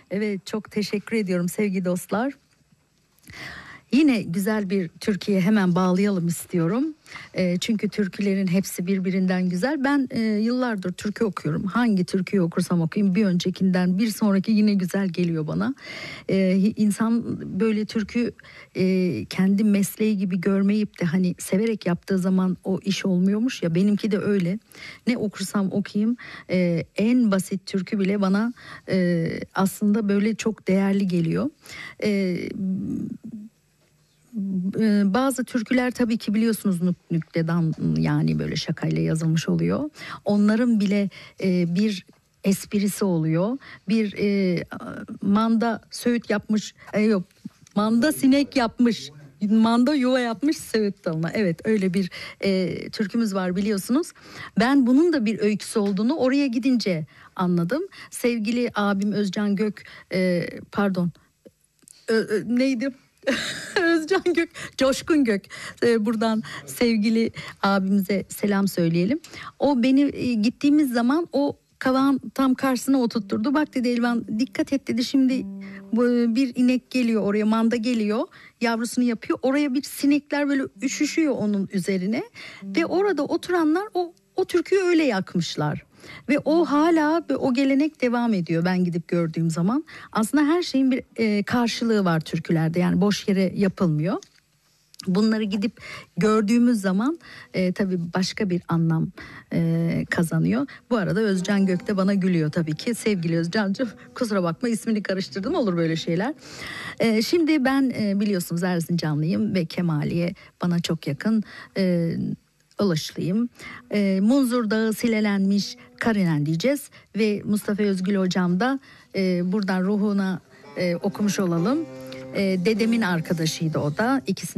Evet, çok teşekkür ediyorum sevgili dostlar. Yine güzel bir türküye hemen bağlayalım istiyorum. Çünkü türkülerin hepsi birbirinden güzel. Ben yıllardır türkü okuyorum. Hangi türküyü okursam okuyayım bir öncekinden bir sonraki yine güzel geliyor bana. İnsan böyle türkü kendi mesleği gibi görmeyip de hani severek yaptığı zaman o iş olmuyormuş ya, benimki de öyle. Ne okursam okuyayım en basit türkü bile bana aslında böyle çok değerli geliyor. Bazı türküler tabii ki biliyorsunuz nüktedan, yani böyle şakayla yazılmış oluyor. Onların bile bir esprisi oluyor. Bir manda söğüt yapmış, yok, manda sinek yapmış. Manda yuva yapmış söğüt dalına. Evet, öyle bir türkümüz var biliyorsunuz. Ben bunun da bir öyküsü olduğunu oraya gidince anladım. Sevgili abim Özcan Gök, pardon, neydi? Özcan Gök, Coşkun Gök. Buradan sevgili abimize selam söyleyelim. O beni gittiğimiz zaman o kavağın tam karşısına oturtturdu. Bak dedi Elvan, dikkat et dedi, şimdi bir inek geliyor oraya, manda geliyor, yavrusunu yapıyor. Oraya bir sinekler böyle üşüşüyor onun üzerine ve orada oturanlar o türküyü öyle yakmışlar. Ve o hala o gelenek devam ediyor ben gidip gördüğüm zaman. Aslında her şeyin bir karşılığı var türkülerde, yani boş yere yapılmıyor. Bunları gidip gördüğümüz zaman tabii başka bir anlam kazanıyor. Bu arada Özcan Gök de bana gülüyor tabii ki. Sevgili Özcan'cığım, kusura bakma, ismini karıştırdım, olur böyle şeyler. Şimdi ben biliyorsunuz Erzincanlıyım ve Kemaliye bana çok yakın. Ulaşlıyım. Munzur Dağı silelenmiş Karinen diyeceğiz ve Mustafa Özgül hocam da buradan ruhuna okumuş olalım. Dedemin arkadaşıydı o da. İkisine